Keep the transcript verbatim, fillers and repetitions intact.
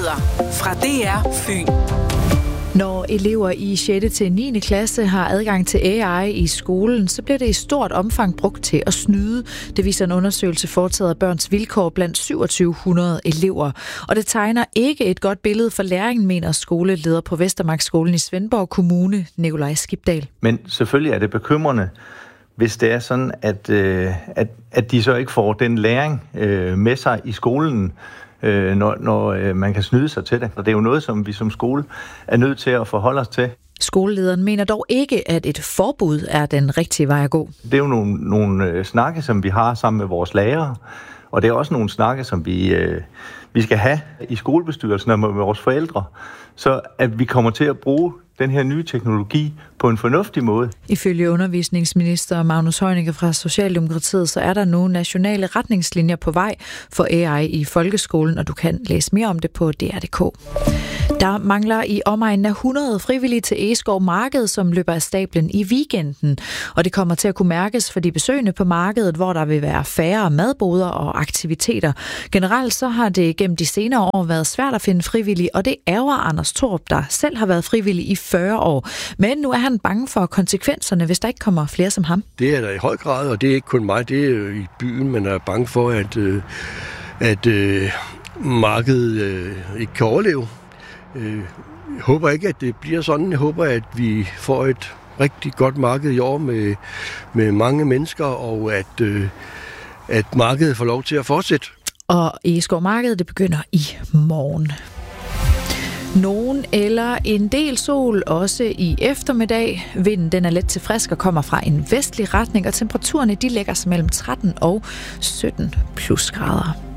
Nyheder fra D R Fyn. Når elever i sjette til niende klasse har adgang til A I i skolen, så bliver det i stort omfang brugt til at snyde. Det viser en undersøgelse foretaget af Børns Vilkår blandt syvogtyve hundrede elever. Og det tegner ikke et godt billede for læringen, mener skoleleder på Vestermarkskolen i Svendborg Kommune, Nikolaj Skibdal. Men selvfølgelig er det bekymrende, hvis det er sådan, at, øh, at, at de så ikke får den læring øh, med sig i skolen, øh, når, når øh, man kan snyde sig til det. Og det er jo noget, som vi som skole er nødt til at forholde os til. Skolelederen mener dog ikke, at et forbud er den rigtige vej at gå. Det er jo nogle, nogle øh, snakke, som vi har sammen med vores lærere, og det er også nogle snakke, som vi, øh, vi skal have i skolebestyrelsen og med vores forældre, så at vi kommer til at bruge den her nye teknologi på en fornuftig måde. Ifølge undervisningsminister Magnus Heunicke fra Socialdemokratiet, så er der nu nationale retningslinjer på vej for A I i folkeskolen, og du kan læse mere om det på D R punktum d k. Der mangler i omegnen af hundrede frivillige til Egeskov Marked, som løber af stablen i weekenden. Og det kommer til at kunne mærkes for de besøgende på markedet, hvor der vil være færre madboder og aktiviteter. Generelt så har det gennem de senere år været svært at finde frivillige, og det ærger Anders Thorup, der selv har været frivillig i fyrre år. Men nu er han bange for konsekvenserne, hvis der ikke kommer flere som ham. Det er der i høj grad, og det er ikke kun mig, det er i byen, man er bange for, at, at, at markedet ikke kan overleve. Jeg håber ikke, at det bliver sådan. Jeg håber, at vi får et rigtig godt marked i år med, med mange mennesker, og at, at markedet får lov til at fortsætte. Og Egeskov Marked, det begynder i morgen. Nogen eller en del sol også i eftermiddag. Vinden den er let til frisk og kommer fra en vestlig retning, og temperaturerne de lægger sig mellem tretten og sytten plus grader.